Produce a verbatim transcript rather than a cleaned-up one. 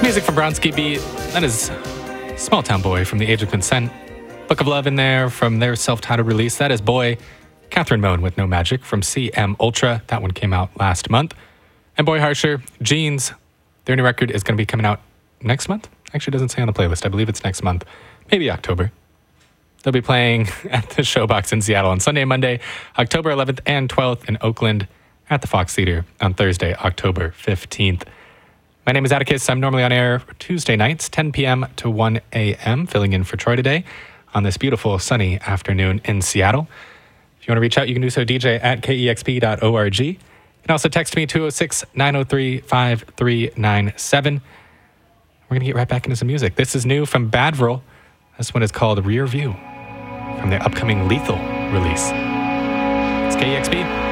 Music from Bronski Beat. That is Small Town Boy from The Age of Consent. Book of Love in there from their self-titled release. That is Boy. Catherine Moan with No Magic from C M Ultra. That one came out last month. And Boy Harsher, Jeans. Their new record is going to be coming out next month. Actually, it doesn't say on the playlist. I believe it's next month. Maybe October. They'll be playing at the Showbox in Seattle on Sunday and Monday, October eleventh and twelfth, in Oakland at the Fox Theater on Thursday, October fifteenth. My name is Atticus. I'm normally on air Tuesday nights, ten p.m. to one a.m., filling in for Troy today on this beautiful sunny afternoon in Seattle. If you want to reach out, you can do so, D J at K E X P dot org. You can also text me, two oh six, nine oh three, five three nine seven. We're going to get right back into some music. This is new from Badvril. This one is called Rear View from their upcoming Lethal release. It's K E X P.